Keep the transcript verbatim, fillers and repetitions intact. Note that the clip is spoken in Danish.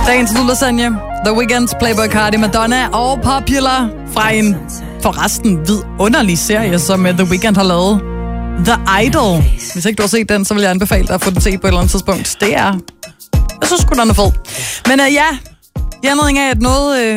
Dagens Lulasagne, The Weeknd, Playboi Carti, Madonna og Popular fra en forresten vidunderlig serie, som The Weeknd har lavet. The Idol. Hvis ikke du har set den, så vil jeg anbefale dig at få den set på et eller andet tidspunkt. Det er... Jeg synes sgu, den er fed. Men uh, ja, i anledning af, at noget